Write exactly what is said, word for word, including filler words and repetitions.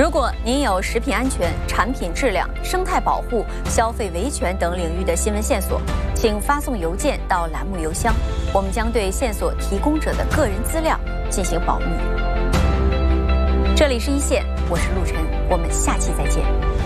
如果您有食品安全、产品质量、生态保护、消费维权等领域的新闻线索，请发送邮件到栏目邮箱，我们将对线索提供者的个人资料进行保密。这里是一线，我是陆晨，我们下期再见。